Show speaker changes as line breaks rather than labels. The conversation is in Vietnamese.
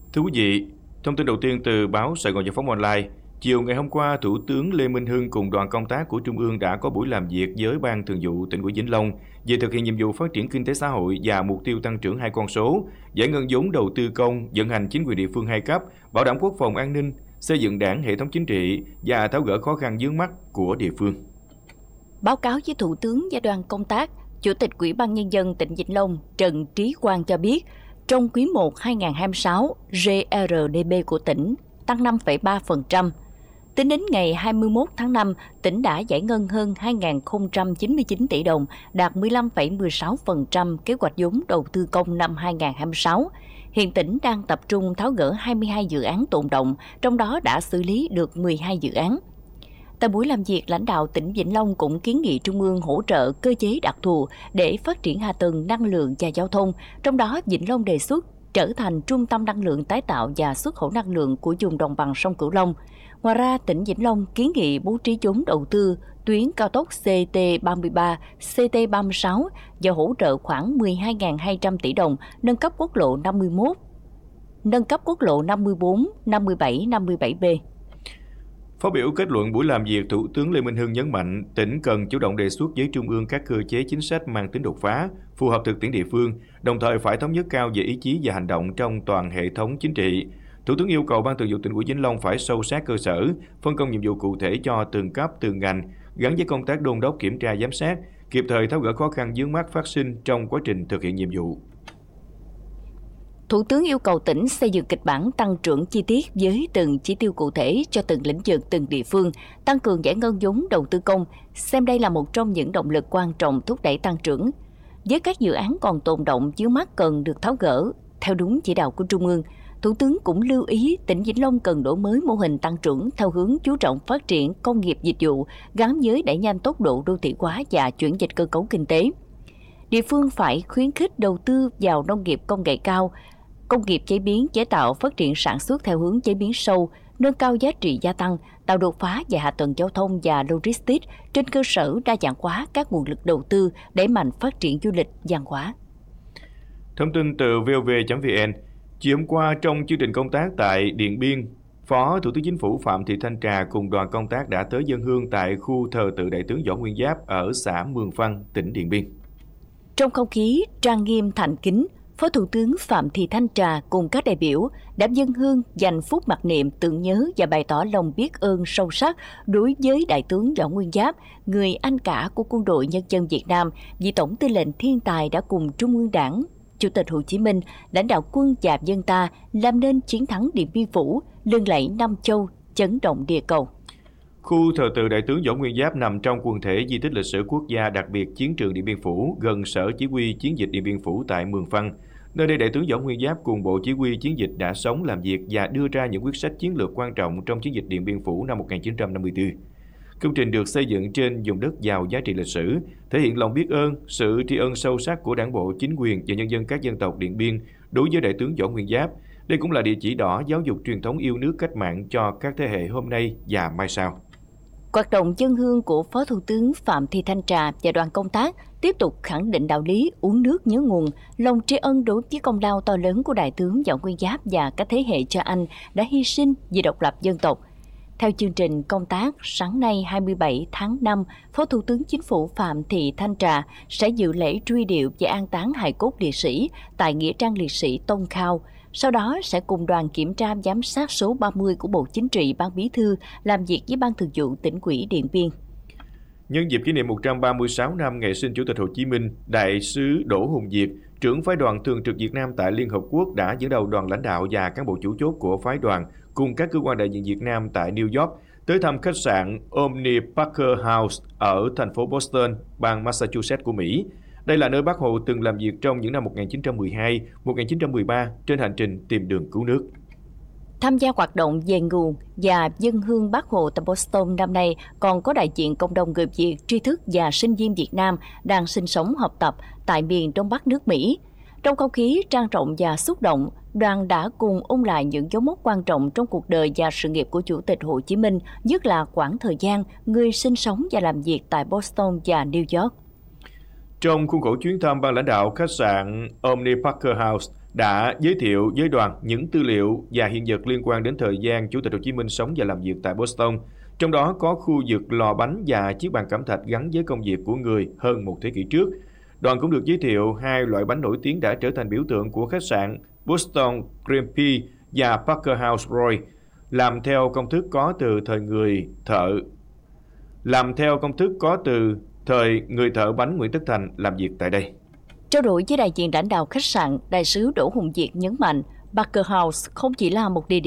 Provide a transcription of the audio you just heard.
Thưa quý vị, thông tin đầu tiên từ báo Sài Gòn Giải phóng Online. Chiều ngày hôm qua, Thủ tướng Lê Minh Hưng cùng đoàn công tác của Trung ương đã có buổi làm việc với Ban Thường vụ Tỉnh ủy Vĩnh Long về thực hiện nhiệm vụ phát triển kinh tế xã hội và mục tiêu tăng trưởng hai con số, giải ngân vốn đầu tư công, vận hành chính quyền địa phương hai cấp, bảo đảm quốc phòng an ninh, xây dựng đảng, hệ thống chính trị và tháo gỡ khó khăn vướng mắc của địa phương.
Báo cáo với Thủ tướng và đoàn công tác, Chủ tịch Ủy ban Nhân dân tỉnh Vĩnh Long Trần Trí Quang cho biết, trong quý 1 2026, GRDP của tỉnh tăng 5,3%. Tính đến ngày 21 tháng 5, tỉnh đã giải ngân hơn 2.099 tỷ đồng, đạt 15,16% kế hoạch vốn đầu tư công năm 2026. Hiện tỉnh đang tập trung tháo gỡ 22 dự án tồn động, trong đó đã xử lý được 12 dự án. Tại buổi làm việc, lãnh đạo tỉnh Vĩnh Long cũng kiến nghị Trung ương hỗ trợ cơ chế đặc thù để phát triển hạ tầng năng lượng và giao thông, trong đó Vĩnh Long đề xuất trở thành trung tâm năng lượng tái tạo và xuất khẩu năng lượng của vùng đồng bằng sông Cửu Long. Ngoài ra, tỉnh Vĩnh Long kiến nghị bố trí vốn đầu tư tuyến cao tốc CT33, CT36 và hỗ trợ khoảng 12.200 tỷ đồng nâng cấp quốc lộ 51, nâng cấp quốc lộ 54, 57, 57B.
Phát biểu kết luận buổi làm việc, Thủ tướng Lê Minh Hưng nhấn mạnh tỉnh cần chủ động đề xuất với Trung ương các cơ chế chính sách mang tính đột phá, phù hợp thực tiễn địa phương, đồng thời phải thống nhất cao về ý chí và hành động trong toàn hệ thống chính trị. Thủ tướng yêu cầu Ban Thường vụ Tỉnh ủy Vĩnh Long phải sâu sát cơ sở, phân công nhiệm vụ cụ thể cho từng cấp, từng ngành, gắn với công tác đôn đốc kiểm tra giám sát, kịp thời tháo gỡ khó khăn vướng mắc phát sinh trong quá trình thực hiện nhiệm vụ.
Thủ tướng yêu cầu tỉnh xây dựng kịch bản tăng trưởng chi tiết với từng chỉ tiêu cụ thể cho từng lĩnh vực, từng địa phương, tăng cường giải ngân vốn đầu tư công, xem đây là một trong những động lực quan trọng thúc đẩy tăng trưởng. Với các dự án còn tồn động vướng mắc cần được tháo gỡ, theo đúng chỉ đạo của Trung ương, Thủ tướng cũng lưu ý tỉnh Vĩnh Long cần đổi mới mô hình tăng trưởng theo hướng chú trọng phát triển công nghiệp dịch vụ, gắn với đẩy nhanh tốc độ đô thị hóa và chuyển dịch cơ cấu kinh tế. Địa phương phải khuyến khích đầu tư vào nông nghiệp công nghệ cao, công nghiệp chế biến chế tạo, phát triển sản xuất theo hướng chế biến sâu, nâng cao giá trị gia tăng, tạo đột phá về hạ tầng giao thông và logistics trên cơ sở đa dạng hóa các nguồn lực đầu tư, đẩy mạnh phát triển du lịch văn hóa.
Thông tin từ vov.vn. Chiều hôm qua, trong chương trình công tác tại Điện Biên, Phó Thủ tướng Chính phủ Phạm Thị Thanh Trà cùng đoàn công tác đã tới dâng hương tại khu thờ tự Đại tướng Võ Nguyên Giáp ở xã Mường Phăng, tỉnh Điện Biên.
Trong không khí trang nghiêm thành kính, Phó Thủ tướng Phạm Thị Thanh Trà cùng các đại biểu đã dâng hương dành phút mặc niệm tưởng nhớ và bày tỏ lòng biết ơn sâu sắc đối với Đại tướng Võ Nguyên Giáp, người anh cả của Quân đội Nhân dân Việt Nam, vị Tổng tư lệnh thiên tài đã cùng Trung ương Đảng, Chủ tịch Hồ Chí Minh, lãnh đạo quân và dân ta làm nên chiến thắng Điện Biên Phủ, lừng lẫy Nam Châu, chấn động địa cầu.
Khu thờ tự Đại tướng Võ Nguyên Giáp nằm trong quần thể di tích lịch sử quốc gia đặc biệt Chiến trường Điện Biên Phủ, gần Sở Chỉ huy Chiến dịch Điện Biên Phủ tại Mường Phăng. Nơi đây Đại tướng Võ Nguyên Giáp cùng Bộ Chỉ huy Chiến dịch đã sống, làm việc và đưa ra những quyết sách chiến lược quan trọng trong chiến dịch Điện Biên Phủ năm 1954. Công trình được xây dựng trên vùng đất giàu giá trị lịch sử, thể hiện lòng biết ơn, sự tri ân sâu sắc của Đảng bộ, chính quyền và nhân dân các dân tộc Điện Biên đối với Đại tướng Võ Nguyên Giáp. Đây cũng là địa chỉ đỏ giáo dục truyền thống yêu nước cách mạng cho các thế hệ hôm nay và mai sau.
Hoạt động dâng hương của Phó Thủ tướng Phạm Thị Thanh Trà và đoàn công tác tiếp tục khẳng định đạo lý uống nước nhớ nguồn, lòng tri ân đối với công lao to lớn của Đại tướng Võ Nguyên Giáp và các thế hệ cha anh đã hy sinh vì độc lập dân tộc. Theo chương trình công tác, sáng nay 27 tháng 5, Phó Thủ tướng Chính phủ Phạm Thị Thanh Trà sẽ dự lễ truy điệu và an táng hài cốt liệt sĩ tại Nghĩa trang liệt sĩ Tôn Khao. Sau đó sẽ cùng đoàn kiểm tra giám sát số 30 của Bộ Chính trị, Ban Bí thư làm việc với Ban Thường vụ Tỉnh ủy Điện Biên.
Nhân dịp kỷ niệm 136 năm ngày sinh Chủ tịch Hồ Chí Minh, Đại sứ Đỗ Hùng Việt, trưởng phái đoàn thường trực Việt Nam tại Liên Hợp Quốc đã dẫn đầu đoàn lãnh đạo và cán bộ chủ chốt của phái đoàn cùng các cơ quan đại diện Việt Nam tại New York tới thăm khách sạn Omni Parker House ở thành phố Boston, bang Massachusetts của Mỹ. Đây là nơi Bác Hồ từng làm việc trong những năm 1912, 1913 trên hành trình tìm đường cứu nước.
Tham gia hoạt động về nguồn và dân hương Bác Hồ tại Boston năm nay còn có đại diện cộng đồng người Việt, tri thức và sinh viên Việt Nam đang sinh sống học tập tại miền Đông Bắc nước Mỹ. Trong không khí trang trọng và xúc động, đoàn đã cùng ôn lại những dấu mốc quan trọng trong cuộc đời và sự nghiệp của Chủ tịch Hồ Chí Minh, nhất là quãng thời gian người sinh sống và làm việc tại Boston và New York.
Trong khuôn khổ chuyến thăm, ban lãnh đạo khách sạn Omni Parker House đã giới thiệu với đoàn những tư liệu và hiện vật liên quan đến thời gian Chủ tịch Hồ Chí Minh sống và làm việc tại Boston, trong đó có khu vực lò bánh và chiếc bàn cẩm thạch gắn với công việc của người hơn một thế kỷ trước. Đoàn cũng được giới thiệu hai loại bánh nổi tiếng đã trở thành biểu tượng của khách sạn Boston Creepy và Parker House Roy, làm theo công thức có từ thời người thợ bánh Nguyễn Tất Thành làm việc tại đây.
Trao đổi với đại diện lãnh đạo khách sạn, đại sứ Đỗ Hùng Việt nhấn mạnh Parker House không chỉ là một địa điểm